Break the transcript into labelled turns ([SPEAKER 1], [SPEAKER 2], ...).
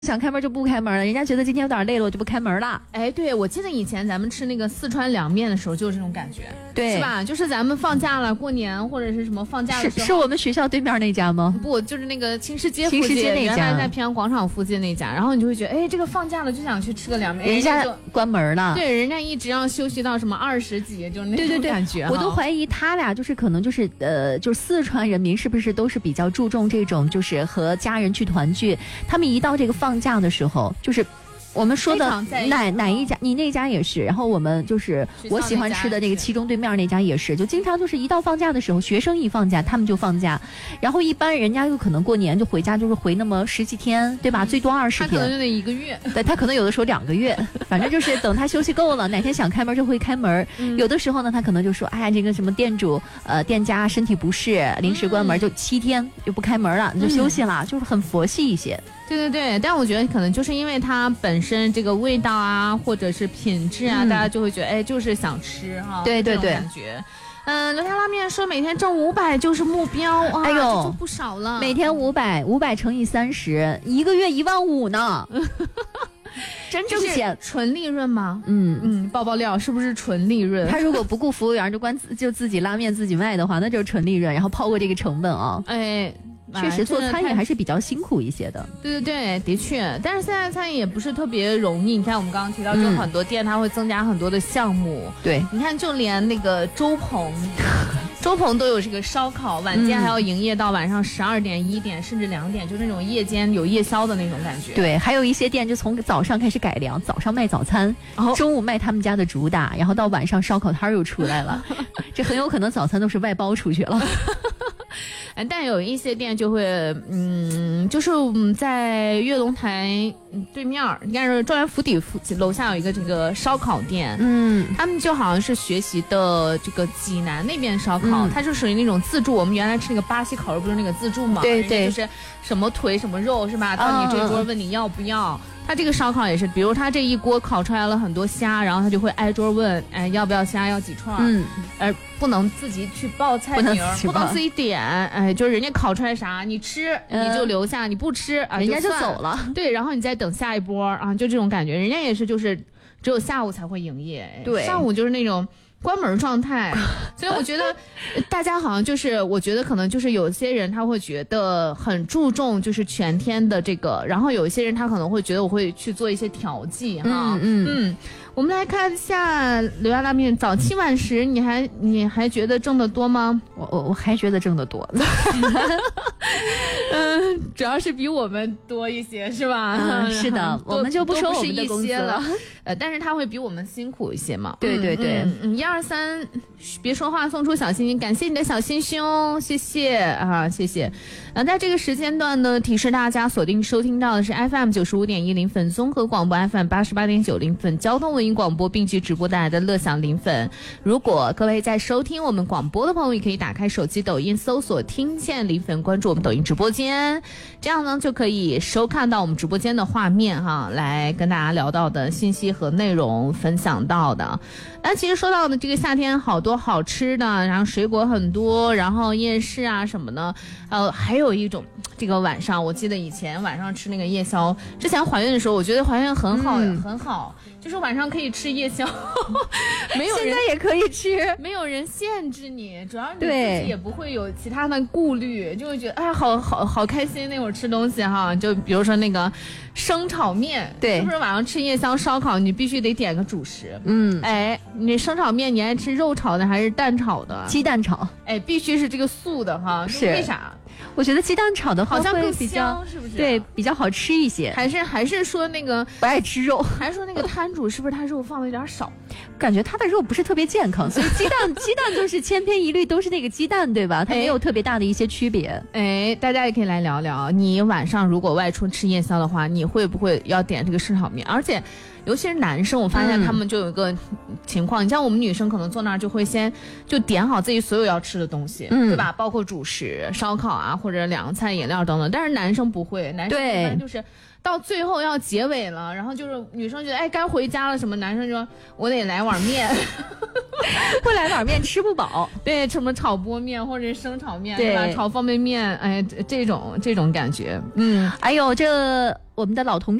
[SPEAKER 1] 想开门就不开门了，人家觉得今天有点累了，我就不开门了。
[SPEAKER 2] 哎，对，我记得以前咱们吃那个四川凉面的时候，就是这种感觉，
[SPEAKER 1] 对，
[SPEAKER 2] 是吧？就是咱们放假了，过年或者是什么放假的时候，
[SPEAKER 1] 是我们学校对面那家吗？
[SPEAKER 2] 不，就是那个青石街附近那家，原来在平阳广场附近那家。然后你就会觉得，哎，这个放假了就想去吃个凉面，
[SPEAKER 1] 人家关门了。
[SPEAKER 2] 对，人家一直要休息到什么20几，就是那种感觉。
[SPEAKER 1] 我都怀疑他俩就是可能就是就是四川人民是不是都是比较注重这种就是和家人去团聚？他们一到这个放假的时候。就是我们说的哪一家，你那家也是，然后我们就是我喜欢吃的那个七中对面那家也是，就经常就是一到放假的时候，学生一放假他们就放假，然后一般人家又可能过年就回家，就是回那么10几天，对吧？最多20天，
[SPEAKER 2] 他可能就得1个月，
[SPEAKER 1] 对，他可能有的时候2个月，反正就是等他休息够了，哪天想开门就会开门。有的时候呢，他可能就说，哎呀，这个什么店主店家身体不适，临时关门，就7天就不开门了，你就休息了，就是很佛系一些。
[SPEAKER 2] 对对对，但我觉得可能就是因为它本身这个味道啊，或者是品质啊，大家就会觉得哎，就是想吃哈。
[SPEAKER 1] 对对对，
[SPEAKER 2] 感觉。刘家拉面说每天挣500就是目标，
[SPEAKER 1] 哎呦，
[SPEAKER 2] 这就不少了。
[SPEAKER 1] 每天500乘以30，1个月15000呢。真挣钱，
[SPEAKER 2] 纯利润吗？爆料是不是纯利润？
[SPEAKER 1] 他如果不雇服务员，就自己拉面自己卖的话，那就是纯利润，然后抛过这个成本啊。
[SPEAKER 2] 哎。
[SPEAKER 1] 确实做餐饮还是比较辛苦一些的。
[SPEAKER 2] 对对对，的确，但是现在餐饮也不是特别容易。你看我们刚刚提到，就很多店它会增加很多的项目。
[SPEAKER 1] 对，
[SPEAKER 2] 你看就连那个周鹏都有这个烧烤，晚间还要营业到晚上12点、1点甚至2点，就那种夜间有夜宵的那种感觉。
[SPEAKER 1] 对，还有一些店就从早上开始改良，早上卖早餐，中午卖他们家的主打，然后到晚上烧烤摊又出来了，这很有可能早餐都是外包出去了。
[SPEAKER 2] 但有一些店就会，就是在跃龙台对面，应该是状元府邸楼下有一个这个烧烤店，他们就好像是学习的这个济南那边烧烤，它就属于那种自助。我们原来吃那个巴西烤肉不是那个自助嘛？
[SPEAKER 1] 对对，
[SPEAKER 2] 就是什么腿什么肉是吧？到你这桌问你要不要。他这个烧烤也是，比如他这一锅烤出来了很多虾，然后他就会挨桌问，哎，要不要虾，要几串？而不能自己去报菜名，不能自己点，哎，就是人家烤出来啥，你吃你就留下，你不吃啊，
[SPEAKER 1] 人家就走了。
[SPEAKER 2] 对，然后你再等下一波啊，就这种感觉。人家也是，就是只有下午才会营业，
[SPEAKER 1] 对，
[SPEAKER 2] 上午就是那种。关门状态，所以我觉得大家好像就是，我觉得可能就是有些人他会觉得很注重就是全天的这个，然后有一些人他可能会觉得我会去做一些调剂哈。我们来看一下刘家拉面早7晚10，你还觉得挣得多吗？
[SPEAKER 1] 我还觉得挣得多。
[SPEAKER 2] 主要是比我们多一些是吧？
[SPEAKER 1] 是的，我们就不说我们的工资
[SPEAKER 2] 了。但是他会比我们辛苦一些嘛？
[SPEAKER 1] 对对对
[SPEAKER 2] ，1、2、3，别说话，送出小心心，感谢你的小心胸，谢谢啊，谢谢。在这个时间段呢，提示大家锁定收听到的是 FM 95.1零粉综合广播 FM 88.9零粉交通文艺广播并机直播带来的乐享零粉。如果各位在收听我们广播的朋友，也可以打开手机抖音搜索听见零粉，关注我们抖音直播间，这样呢就可以收看到我们直播间的画面哈，来跟大家聊到的信息和内容分享到的。其实说到的这个夏天好多好吃的，然后水果很多，然后夜市啊什么的，还有一种这个晚上，我记得以前晚上吃那个夜宵，之前怀孕的时候，我觉得怀孕很好，很好，就是晚上可以吃夜宵，没有人
[SPEAKER 1] 现在也可以吃，
[SPEAKER 2] 没有人限制你，主要你自己也不会有其他的顾虑，就会觉得哎，好开心，那会儿吃东西哈，就比如说那个生炒面，
[SPEAKER 1] 对，
[SPEAKER 2] 是不是晚上吃夜宵烧烤，你必须得点个主食，哎，你生炒面你爱吃肉炒的还是蛋炒的？
[SPEAKER 1] 鸡蛋炒，
[SPEAKER 2] 哎，必须是这个素的哈，
[SPEAKER 1] 是
[SPEAKER 2] 为啥？
[SPEAKER 1] 我觉得鸡蛋炒的话
[SPEAKER 2] 好像更
[SPEAKER 1] 比较，
[SPEAKER 2] 是不是？
[SPEAKER 1] 对，比较好吃一些。
[SPEAKER 2] 还是说那个
[SPEAKER 1] 不爱吃肉，
[SPEAKER 2] 还是说那个摊主是不是他肉放的有点少？
[SPEAKER 1] 感觉他的肉不是特别健康，所以鸡蛋就是千篇一律都是那个鸡蛋，对吧？它没有特别大的一些区别。
[SPEAKER 2] 哎，大家也可以来聊聊，你晚上如果外出吃夜宵的话，你会不会要点这个生炒面？而且尤其是男生，我发现他们就有一个情况，你像我们女生可能坐那儿就会先就点好自己所有要吃的东西，对吧？包括主食、烧烤啊，或者凉菜、饮料等等。但是男生不会，男生一般就是到最后要结尾了，然后就是女生觉得哎该回家了什么，男生说我得来碗面，
[SPEAKER 1] 不来碗面吃不饱。
[SPEAKER 2] 对，什么炒波面或者生炒面，对吧？炒方便面，哎，这种感觉。
[SPEAKER 1] 哎呦， 我们的老同